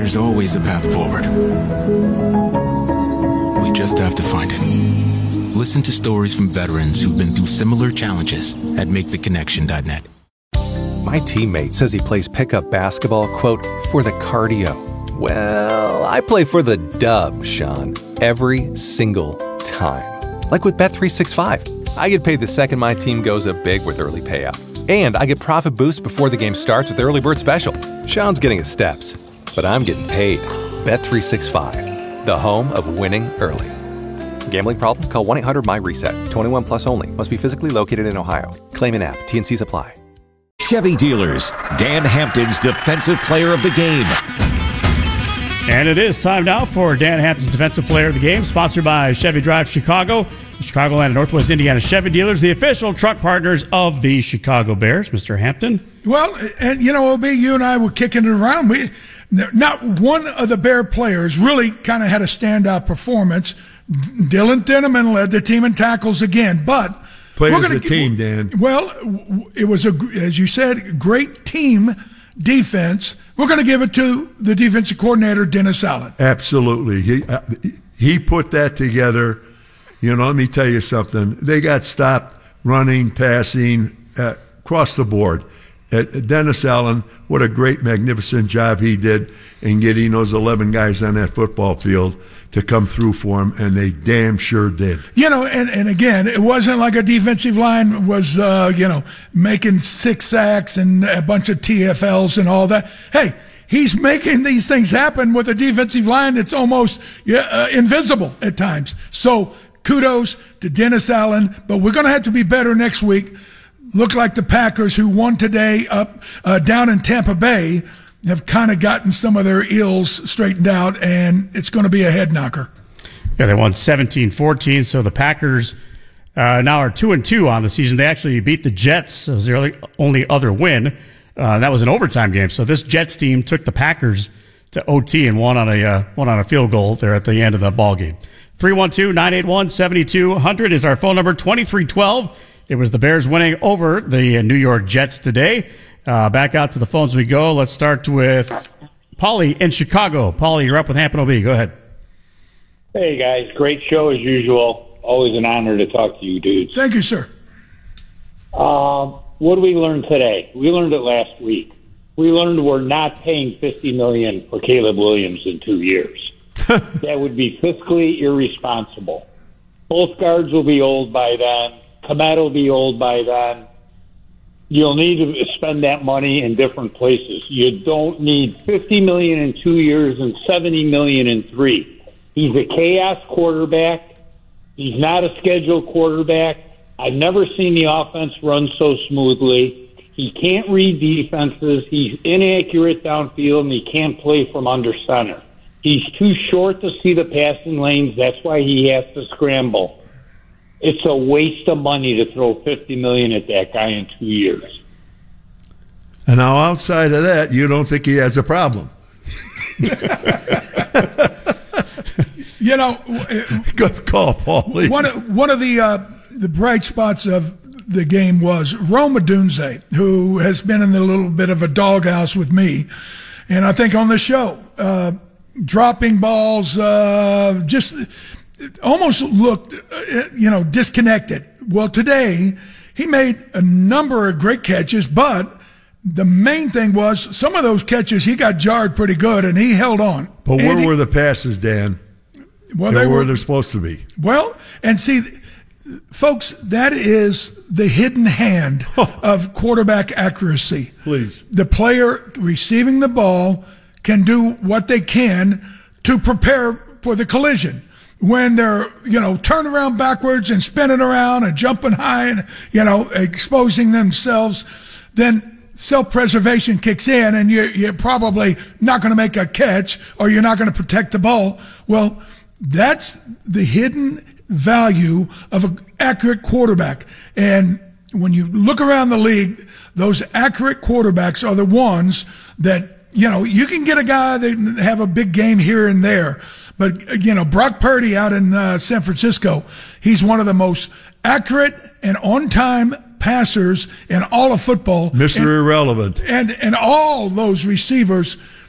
There's always a path forward. We just have to find it. Listen to stories from veterans who've been through similar challenges at MakeTheConnection.net. My teammate says he plays pickup basketball, quote, for the cardio. Well, I play for the dub, Sean, every single time. Like with Bet365. I get paid the second my team goes up big with early payout. And I get profit boosts before the game starts with the early bird special. Sean's getting his steps, but I'm getting paid. Bet365, the home of winning early. Gambling problem? Call 1-800-MY-RESET. 21 plus only. Must be physically located in Ohio. Claim an app. T&Cs apply. Chevy dealers, Dan Hampton's Defensive Player of the Game. And it is time now for Dan Hampton's Defensive Player of the Game, sponsored by Chevy Drive Chicago, Chicagoland and Northwest Indiana Chevy dealers, the official truck partners of the Chicago Bears. Mr. Hampton? Well, and OB, you and I were kicking it around. Not one of the Bear players really kind of had a standout performance. Dylan Thieneman led the team in tackles again, but played as a team, Dan. Well, it was, as you said, great team defense. We're going to give it to the defensive coordinator, Dennis Allen. Absolutely. He put that together. Let me tell you something. They got stopped running, passing, across the board. Dennis Allen, what a great, magnificent job he did in getting those 11 guys on that football field to come through for him, and they damn sure did. And again, it wasn't like a defensive line was, making 6 sacks and a bunch of TFLs and all that. Hey, he's making these things happen with a defensive line that's almost invisible at times. So kudos to Dennis Allen, but we're going to have to be better next week. Look like the Packers, who won today up down in Tampa Bay, have kind of gotten some of their ills straightened out, and it's going to be a head knocker. Yeah, they won 17-14, so the Packers now are 2-2 on the season. They actually beat the Jets. It was their only other win. That was an overtime game. So this Jets team took the Packers to OT and won on a field goal there at the end of the ball game. 312-981-7200 is our phone number. 2312. It was the Bears winning over the New York Jets today. Back out to the phones we go. Let's start with Paulie in Chicago. Paulie, you're up with Hampton OB. Go ahead. Hey, guys. Great show as usual. Always an honor to talk to you dudes. Thank you, sir. What did we learn today? We learned it last week. We learned we're not paying $50 million for Caleb Williams in 2 years. That would be fiscally irresponsible. Both guards will be old by then. Komet will be old by then. You'll need to spend that money in different places. You don't need $50 million in 2 years and $70 million in 3. He's a chaos quarterback. He's not a scheduled quarterback. I've never seen the offense run so smoothly. He can't read defenses. He's inaccurate downfield, and he can't play from under center. He's too short to see the passing lanes. That's why he has to scramble. It's a waste of money to throw $50 million at that guy in 2 years. And now outside of that, you don't think he has a problem. Good call, Paulie. One of the bright spots of the game was Rome Odunze, who has been in a little bit of a doghouse with me, and I think on the show, dropping balls, just almost looked, disconnected. Well, today he made a number of great catches, but the main thing was some of those catches he got jarred pretty good, and he held on. But where were the passes, Dan? Well, they were supposed to be. Well, and see, folks, that is the hidden hand of quarterback accuracy. Please. The player receiving the ball can do what they can to prepare for the collision. When they're, turning around backwards and spinning around and jumping high and, exposing themselves, then self-preservation kicks in and you're probably not going to make a catch or you're not going to protect the ball. Well, that's the hidden value of an accurate quarterback. And when you look around the league, those accurate quarterbacks are the ones that, you can get a guy that have a big game here and there. But, Brock Purdy out in San Francisco, he's one of the most accurate and on-time passers in all of football. Mr. Irrelevant. And all those receivers